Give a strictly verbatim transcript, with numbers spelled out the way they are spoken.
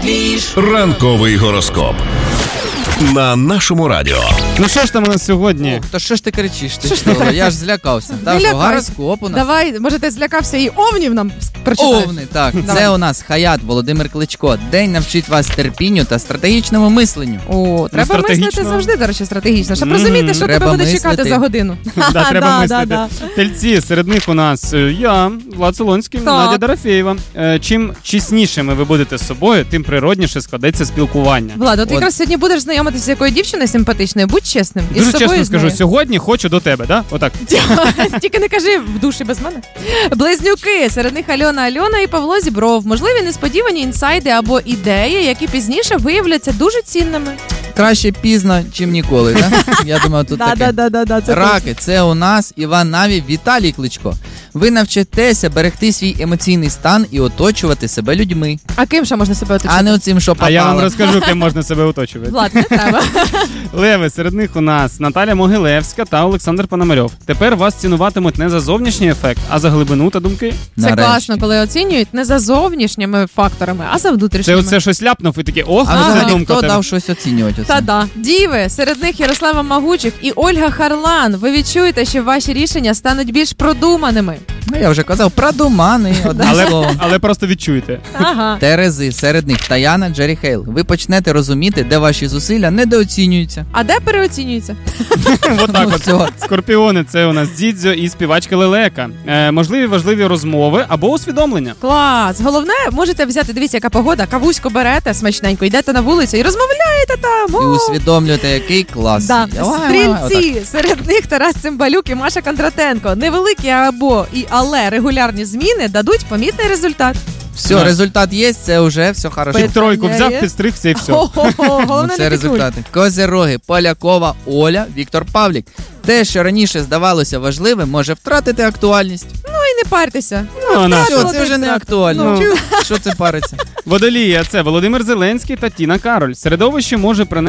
Ранковий гороскоп на нашому радіо. Ну що ж там у нас сьогодні? Та що ж ти кричиш? Ти що? Я ж злякався. Так, що гороскоп у нас. Давай, може ти злякався і овнів нам прочитаєш? Овни, так. Це у нас Хаят Володимир Кличко. День навчить вас терпінню та стратегічному мисленню. О, треба мислити завжди, до речі, стратегічно. Щоб розуміти, що тебе буде чекати за годину. Да, треба мислити. Тельці, серед них у нас я, Влад Солонський, Надя Дорофєєва. Чим чеснішими ви будете з собою, тим природніше складеться спілкування. Влад, от якраз сьогодні будеш знайомитися з якою дівчиною симпатичною, будь чесним. Дуже чесно скажу, сьогодні хочу до тебе, да? Отак. Тільки не кажи в душі без мене. Близнюки, серед них Альона Альона і Павло Зібров. Можливі несподівані інсайди або ідеї, які пізніше виявляться дуже цінними. Краще пізно, чим ніколи, так? Я думаю, тут таке. Раки, це у нас Іван Наві, Віталій Кличко. Ви навчитеся берегти свій емоційний стан і оточувати себе людьми. А ким ще можна себе оточувати? А не оцим, що попало. А я вам розкажу, ким можна себе оточувати. Влад, не треба. Леви, серед них у нас Наталя Могилевська та Олександр Пономарьов. Тепер вас цінуватимуть не за зовнішній ефект, а за глибину та думки. Це Нарешті. класно, коли оцінюють не за зовнішніми факторами, а за внутрішніми. Це оце щось ляпнув і такі, ох, а це взагалі думка. Хто тебе. дав щось оцінювати? Оце? Та-да. Діви, серед них Ярослава Магучик і Ольга Харлан. Ви відчуєте, що ваші рішення стануть більш продуманими. Ну, я вже казав, продуманий, одним Але, словом. але просто відчуєте. Ага. Терези, серед них Таяна, Джері Хейл. Ви почнете розуміти, де ваші зусилля недооцінюються. А де переоцінюється? Отак Ну, от. цього. Скорпіони, це у нас Дзідзьо і співачка Лелека. Е, можливі важливі розмови або усвідомлення. Клас! Головне, можете взяти, дивіться, яка погода, кавуську берете смачненько, йдете на вулицю і розмовляєте там. І усвідомлюєте, який клас. Да. Ой, Стрільці, серед них Тарас Цимбалюк і Маша Кондратенко. Невеликі або і але регулярні зміни дадуть помітний результат. Все, Да. результат є, це вже все хорошо. Під тройку Є, взяв, є. підстригся і все. Головне, Ну, не це пікуль. результати. Козироги, Полякова, Оля, Віктор Павлік. Те, що раніше здавалося важливим, може втратити актуальність. Ну і не парьтеся. Ну, а на Все, що? це вже не актуально. Ну. Що це париться? Водолії, а це Володимир Зеленський та Тіна Кароль. Середовище може принести